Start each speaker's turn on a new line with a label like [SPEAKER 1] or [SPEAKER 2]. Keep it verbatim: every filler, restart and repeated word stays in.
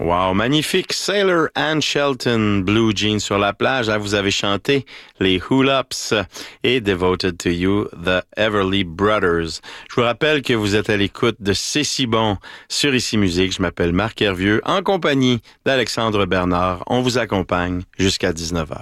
[SPEAKER 1] Wow, magnifique. Sailor Ann Shelton, Blue Jeans sur la plage. Là, vous avez chanté les Hula-Ups et Devoted to You, The Everly Brothers. Je vous rappelle que vous êtes à l'écoute de C'est si bon sur Ici Musique. Je m'appelle Marc Hervieux, en compagnie d'Alexandre Bernard. On vous accompagne jusqu'à dix-neuf heures.